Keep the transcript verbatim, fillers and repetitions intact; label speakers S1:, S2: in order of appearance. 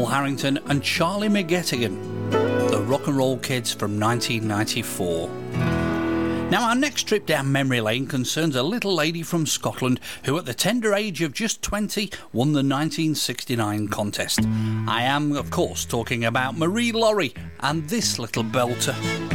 S1: Paul Harrington and Charlie McGettigan, the Rock and Roll Kids from nineteen ninety-four. Now, our next trip down memory lane concerns a little lady from Scotland who, at the tender age of just twenty, won the nineteen sixty-nine contest. I am, of course, talking about Marie Laurie and this little belter.